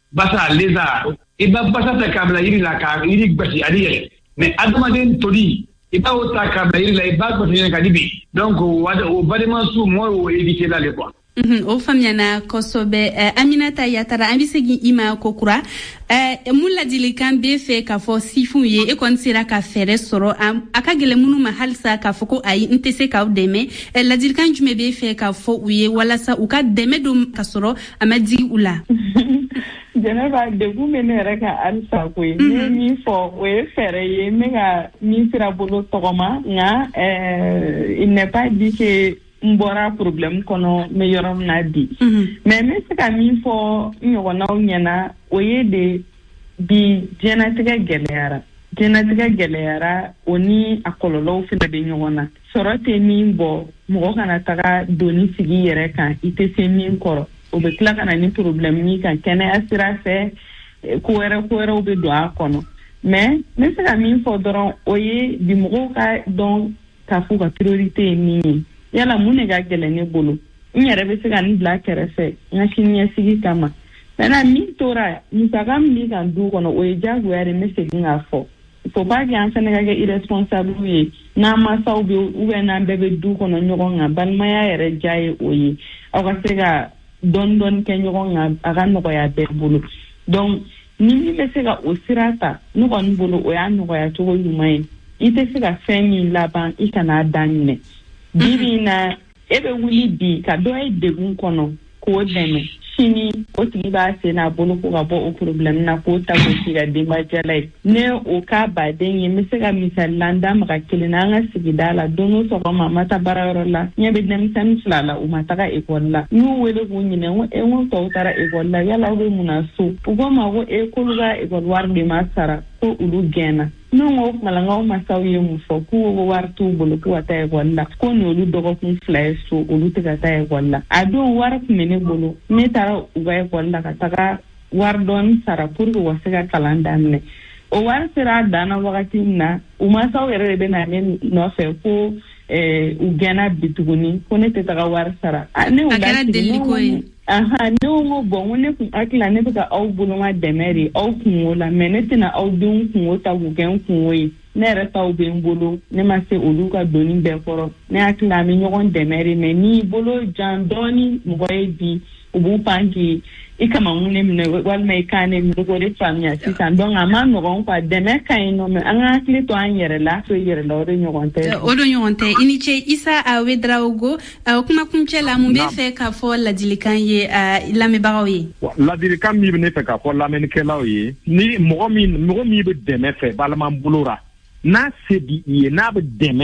basa lézard iba basa ta kabla yiri la ka yiri basi aliyele mais adamaden toli iba ota kabla yiri la iba basi ka dibi donc o badema su mo o éviter là les quoi. O famiana kosobe Aminata Yatara ambisegi ima kokura mun ladilikan be fe ka fo sifun ye e kon sira ka fere soro aka gele munu ma halsa ka fo ko ayi ntese ka deme ladilikan jume be fe ka fo uye wala sa uka deme dum ka soro amadi ula Jeneva de gumene reka alsa ko ni fo we fere ye mega ni sira bolo togoma nga il n'est pas dit que mbora problème kono me yorom na di mais me se ka mi fo nyo na nyana oye de bi genetika gelera oni akololo fi de nyona sorote mi bo mo kana taga doni sigi yere kan ite se mi koro o be kla kana ni problème ni kan kene asira fe ko wera o be do akono mais me se ka mi fo doron oye di mo ka don ka fu ka priorité ni yala mune ga gelene bolo nyere be siga ni black refe ngashini sigi kama na mi tora musagam ni kan du kono o jagu yare message ngafo fo ba ga ansane ga irresponsible yi na ma sawbe ube na bebe du kono nyogo nga ban maya yare jaye oyi aga sega don ke nyogo nga aga no ya be bolo donc ni be sega o sirata no kon bolo o ya no ya to yumai ite sega femi laban ikana danne bibi na ebe wuli bi ka do ay degun kono ko deme sini o tigi ba se na bolo ko ga bo o problem na ko ta ko tiga de ma jale ne o ka ba den ye mi se ga misal landa ma ka kelina nga sigidala dono so ko mama ta bararo la nyebe dem tan flala o mata ga ekolla nu wele ko nyine o e won to tara ekolla yala o muna so o go ma go e ko luga e go war de masara ko ulu gena no malanga o masawi mu fo ku o wartu bolo ku ata e golla ko no lu dogo kun fly so o lu tiga ta e golla ado war mene bolo me tara u ga e golla ka taga war don sara pour ko wasiga kalanda ne o war sira dana wakati na o masawi re be na ne no fe ko u gena bituguni ko ne te taga war sara ne o da deliko no bon ne ku akila ne bika au buluma demeri au kunwola menetina au dun kunwota wugen kunwoyi ne reta u ben bolo ne ma se oluka doni be foro ne akila mi nyogon demeri me ni bolo jandoni ngoye bi ubu panki ikama ngune mne wal me kane mi ko de famia sisan donc ama ngon kwa deme kay no me anga kli to an yere la so yere la do nyon te iniche isa a wedraogo kuma kunche la mumbe fe ka fo la dilikan ye la me barawi la dilikan mi ne fe ka fo la men ke la ye ni mo mi be deme fe balman bulura na se di ye na be deme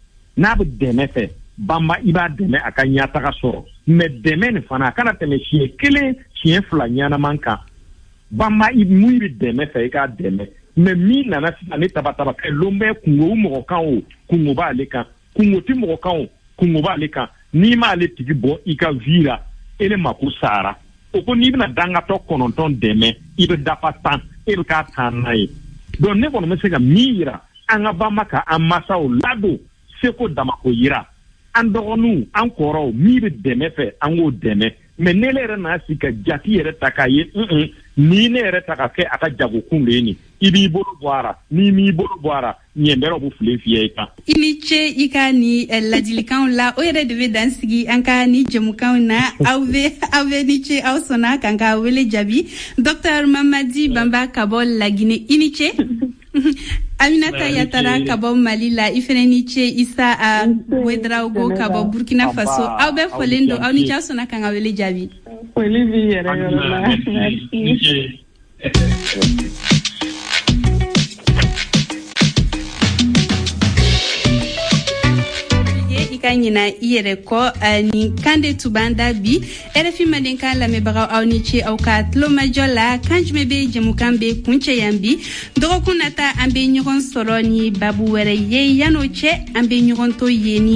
fe bamba iba deme akanya taka soro me deme ne fana kana teme chie kele chien fla nyana manka bamba imuiri deme fe ka deme me mi na na sita taba ke lombe kungo mo kan o kungo ba le kan kungo ti mo kan o kungo ba le kan ni ma le tigi bo ika vira ele makusara o ko ni na danga to kononton deme ibe dapatan ele ka tanai don ne kono mesega mira anga bamba ka amasa o lado seko damako yira andogonu ankoro mi be deme fe ango deme me nele re na sika jati yere takaye ni ne re takake aka jago kunleni ibi bolo boara ni mi bolo boara nyembero bu flefie ka iniche ikani ladilikan la o yere debe dansigi anka ni jemukan na ave niche au sona kanga wele jabi Dr Mamadi Bamba Kabol la Guinée iniche Aminata Yatara kabo Malila ifeneniche isa a wedraogo kabo Burkina Faso au be folendo au ni jaso na kanga wele jabi Olivier kanyina iyere ko ni kande tubanda bi RFI madenka la mebara au niche au katlo majola kanjme be jemukambe kunche yambi doro kunata ambe nyoron soro ni babu were ye yanoche ambe nyoron to yeni